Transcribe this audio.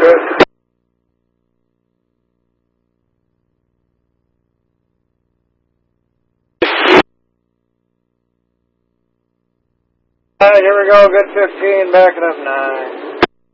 Good. Here we go, good 15, backing up 9.